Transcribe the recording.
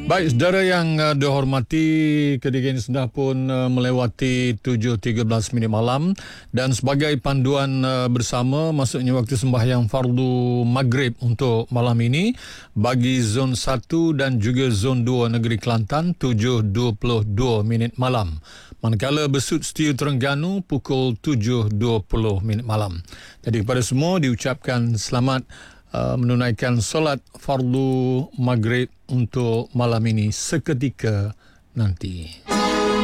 Baik, saudara yang dihormati, ketika ini sudah pun melewati 7.13 minit malam dan sebagai panduan bersama, maksudnya waktu sembahyang fardu maghrib untuk malam ini bagi zon 1 dan juga zon 2 negeri Kelantan 7.22 minit malam. Manakala Besut Setiu Terengganu pukul 7.20 minit malam. Jadi kepada semua diucapkan selamat menunaikan solat fardu maghrib untuk malam ini seketika nanti.